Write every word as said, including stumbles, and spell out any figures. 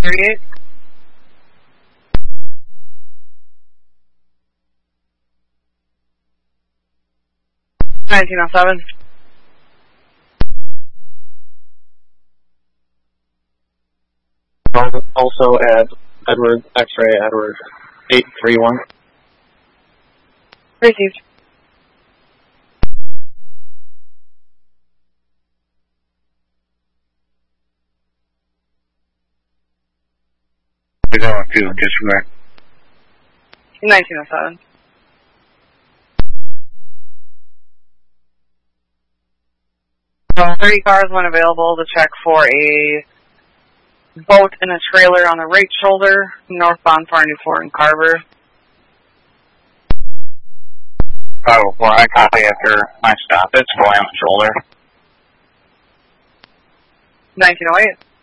thirty-eight. nineteen oh seven. Also at Edward, X-ray Edward, eight three one. Received. We're going to disregard. nineteen oh seven. So thirty cars went available to check for a boat and a trailer on the right shoulder, northbound four ninety-four in Carver. Oh, well, I copy after my stop. It's going on the shoulder. nineteen oh eight.